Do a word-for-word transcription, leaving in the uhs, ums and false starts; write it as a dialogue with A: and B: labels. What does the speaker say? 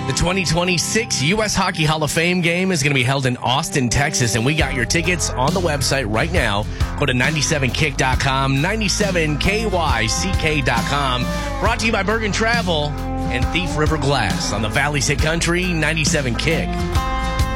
A: The twenty twenty-six U S Hockey Hall of Fame game is going to be held in Austin, Texas, and we got your tickets on the website right now. Go to ninety-seven kick dot com, ninety-seven K Y C K dot com. Brought to you by Bergen Travel and Thief River Glass on the Valley's Hit Country ninety-seven Kick.